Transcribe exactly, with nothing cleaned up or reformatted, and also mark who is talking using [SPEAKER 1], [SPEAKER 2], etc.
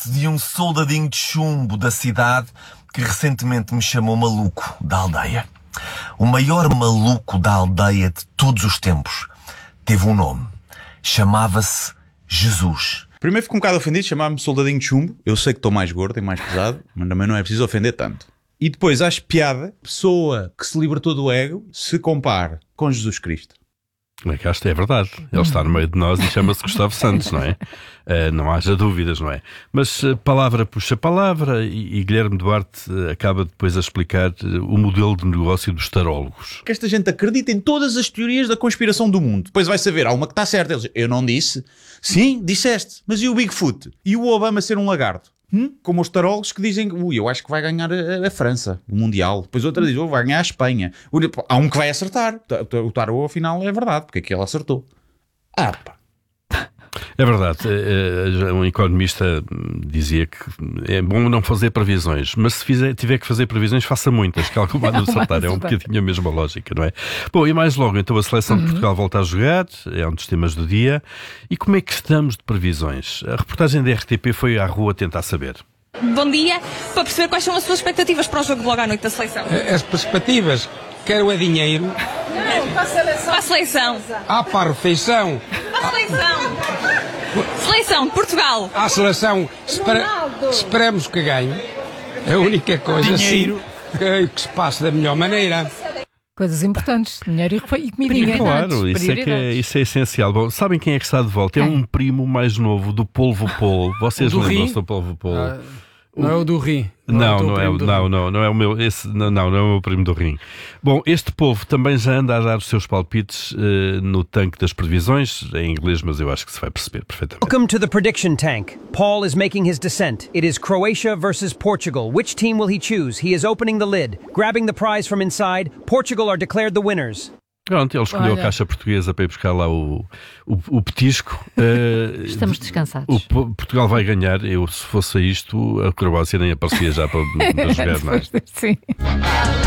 [SPEAKER 1] trata-se de um soldadinho de chumbo da cidade que recentemente me chamou maluco da aldeia. O maior maluco da aldeia de todos os tempos teve um nome. Chamava-se Jesus.
[SPEAKER 2] Primeiro fico um bocado ofendido, chamar-me soldadinho de chumbo. Eu sei que estou mais gordo e mais pesado, mas também não é preciso ofender tanto. E depois acho piada, pessoa que se libertou do ego se compara com Jesus Cristo.
[SPEAKER 3] É que esta é verdade. Ele está no meio de nós e chama-se Gustavo Santos, não é? Uh, não haja dúvidas, não é? Mas uh, palavra puxa palavra e, e Guilherme Duarte uh, acaba depois a explicar uh, o modelo de negócio dos tarólogos.
[SPEAKER 2] Que esta gente acredita em todas as teorias da conspiração do mundo. Depois vai saber, há uma que está certa. Eles, eu não disse. Sim, disseste. Mas e o Bigfoot? E o Obama ser um lagarto? Hum? Como os tarólogos que dizem, ui, eu acho que vai ganhar a, a França, o Mundial. Depois outra diz, oh, vai ganhar a Espanha. Há um que vai acertar. O tarô, afinal, é verdade, porque aquele acertou. Ah, pá.
[SPEAKER 3] É verdade. Um economista dizia que é bom não fazer previsões, mas se fizer, tiver que fazer previsões, faça muitas, que alguma de acertar. É um bocadinho a mesma lógica, não é? Bom, e mais logo, então a seleção de Portugal volta a jogar, é um dos temas do dia. E como é que estamos de previsões? A reportagem da R T P foi à rua tentar saber.
[SPEAKER 4] Bom dia, para perceber quais são as suas expectativas para o jogo de logo à noite da seleção.
[SPEAKER 5] As perspectivas, quero é dinheiro.
[SPEAKER 4] Não, para a seleção. Para a seleção.
[SPEAKER 5] Ah, para a refeição.
[SPEAKER 4] Para a seleção. Seleção de Portugal.
[SPEAKER 5] À seleção, espera, esperamos que ganhe. É a única coisa assim, que, que se passe da melhor maneira.
[SPEAKER 6] Coisas importantes, dinheiro e comidinha.
[SPEAKER 3] Claro, isso é, que é, isso é essencial. Bom, sabem quem é que está de volta? É um primo mais novo do Polvo Polo. Vocês lembram-se do Polvo Polo?
[SPEAKER 7] Ah, não é o do Rim.
[SPEAKER 3] Não, não é, não, não, não é o meu, esse, não, não, não é o meu primo do Rim. Bom, este povo também já anda a dar os seus palpites uh, no tanque das previsões, em inglês, mas eu acho que se vai perceber perfeitamente.
[SPEAKER 8] Welcome to the prediction tank. Paul is making his descent. It is Croatia versus Portugal. Which team will he choose? He is opening the lid, grabbing the prize from inside. Portugal are declared the winners.
[SPEAKER 3] Pronto, ele escolheu Olha. a caixa portuguesa para ir buscar lá o, o, o petisco. Uh,
[SPEAKER 6] Estamos descansados.
[SPEAKER 3] O Portugal vai ganhar. Eu, se fosse isto, a Croácia nem aparecia já para, para jogar mais.
[SPEAKER 6] Sim.